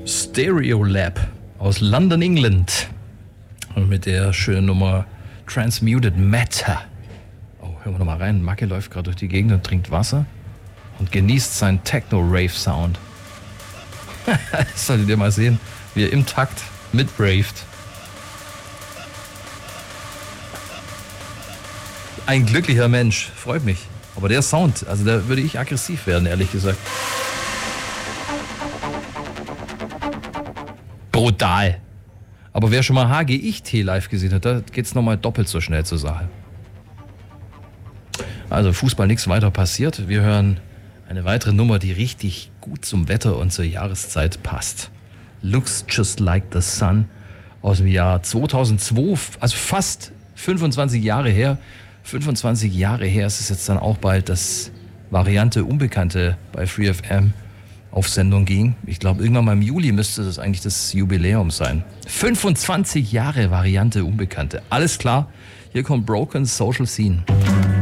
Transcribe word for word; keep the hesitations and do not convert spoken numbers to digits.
Stereolab aus London, England. Und mit der schönen Nummer Transmuted Matter. Oh, hören wir noch mal rein. Macke läuft gerade durch die Gegend und trinkt Wasser und genießt seinen Techno-Rave-Sound. Das solltet ihr mal sehen, wie er im Takt mitraved. Ein glücklicher Mensch, freut mich. Aber der Sound, also da würde ich aggressiv werden, ehrlich gesagt. Brutal. Aber wer schon mal H G Ich T live gesehen hat, da geht es nochmal doppelt so schnell zur Sache. Also Fußball, nichts weiter passiert. Wir hören eine weitere Nummer, die richtig gut zum Wetter und zur Jahreszeit passt. Looks Just Like the Sun aus dem Jahr zweitausendzwei, also fast fünfundzwanzig Jahre her. fünfundzwanzig Jahre her ist es jetzt dann auch bald, dass Variante Unbekannte bei Free F M auf Sendung ging. Ich glaube, irgendwann mal im Juli müsste das eigentlich das Jubiläum sein. fünfundzwanzig Jahre Variante Unbekannte. Alles klar, hier kommt Broken Social Scene.